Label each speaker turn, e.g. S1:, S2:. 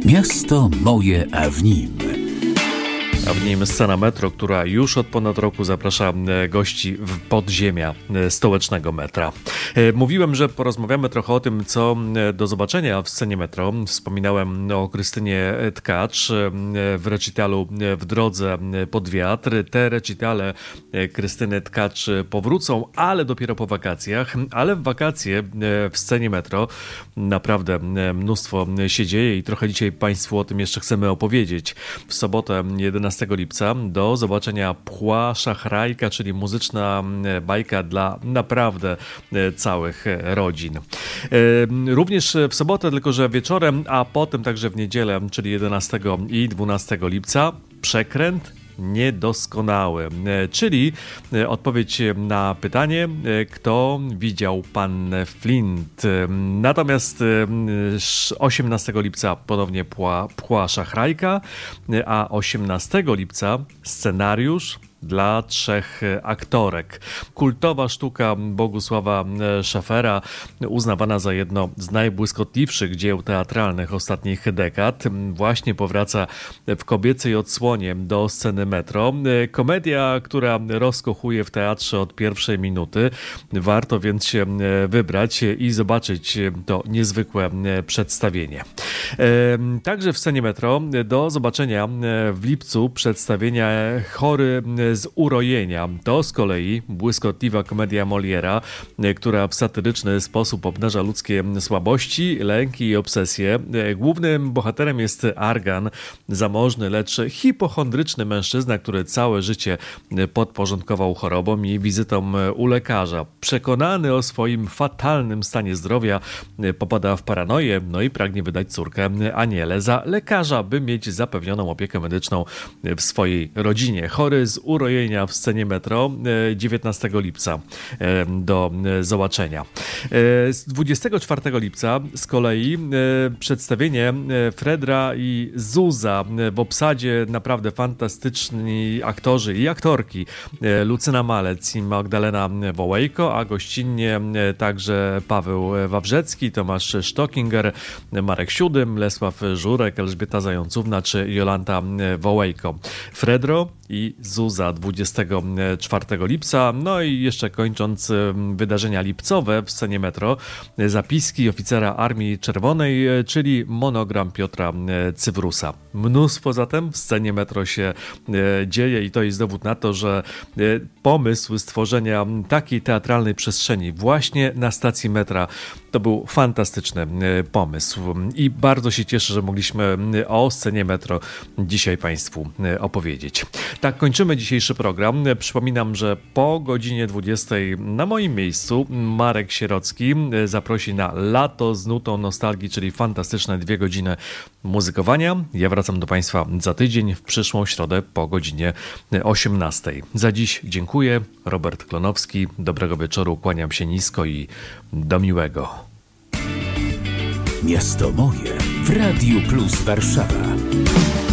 S1: Miasto moje, a w nim.
S2: A w nim scena metro, która już od ponad roku zaprasza gości w podziemia stołecznego metra. Mówiłem, że porozmawiamy trochę o tym, co do zobaczenia w scenie metro. Wspominałem o Krystynie Tkacz w recitalu W drodze pod wiatr. Te recitale Krystyny Tkacz powrócą, ale dopiero po wakacjach. Ale w wakacje w scenie metro naprawdę mnóstwo się dzieje i trochę dzisiaj Państwu o tym jeszcze chcemy opowiedzieć. W sobotę 11 lipca do zobaczenia Pchła Szachrajka, czyli muzyczna bajka dla naprawdę całych rodzin. Również w sobotę, tylko że wieczorem, a potem także w niedzielę, czyli 11 i 12 lipca, przekręt niedoskonały, czyli odpowiedź na pytanie, kto widział pannę Flint. Natomiast 18 lipca ponownie Pchła Szachrajka, a 18 lipca scenariusz dla 3 aktorek. Kultowa sztuka Bogusława Szafera, uznawana za jedno z najbłyskotliwszych dzieł teatralnych ostatnich dekad, właśnie powraca w kobiecej odsłonie do sceny metro. Komedia, która rozkochuje w teatrze od pierwszej minuty. Warto więc się wybrać i zobaczyć to niezwykłe przedstawienie. Także w scenie metro do zobaczenia w lipcu przedstawienia Chory z urojenia. To z kolei błyskotliwa komedia Moliera, która w satyryczny sposób obnaża ludzkie słabości, lęki i obsesje. Głównym bohaterem jest Argan, zamożny, lecz hipochondryczny mężczyzna, który całe życie podporządkował chorobom i wizytom u lekarza. Przekonany o swoim fatalnym stanie zdrowia, popada w paranoję, no i pragnie wydać córkę Anielę za lekarza, by mieć zapewnioną opiekę medyczną w swojej rodzinie. Chory z urojenia w scenie metro 19 lipca do zobaczenia. Z 24 lipca z kolei przedstawienie Fredra i Zuza w obsadzie naprawdę fantastyczni aktorzy i aktorki Lucyna Malec i Magdalena Wołejko, a gościnnie także Paweł Wawrzecki, Tomasz Sztokinger, Marek Siódym, Lesław Żurek, Elżbieta Zającówna czy Jolanta Wołejko. Fredro i Zuza 24 lipca. No i jeszcze kończąc wydarzenia lipcowe w scenie metro, zapiski oficera Armii Czerwonej, czyli monogram Piotra Cywrusa. Mnóstwo zatem w scenie metro się dzieje i to jest dowód na to, że pomysł stworzenia takiej teatralnej przestrzeni właśnie na stacji metra to był fantastyczny pomysł i bardzo się cieszę, że mogliśmy o scenie metro dzisiaj Państwu opowiedzieć. Tak, kończymy dzisiejszy program. Przypominam, że po godzinie 20 na moim miejscu Marek Sierocki zaprosi na Lato z nutą nostalgii, czyli fantastyczne 2 godziny muzykowania. Ja wracam do Państwa za tydzień, w przyszłą środę po godzinie 18. Za dziś dziękuję. Robert Klonowski. Dobrego wieczoru, kłaniam się nisko i do miłego.
S1: Miasto moje w Radiu Plus Warszawa.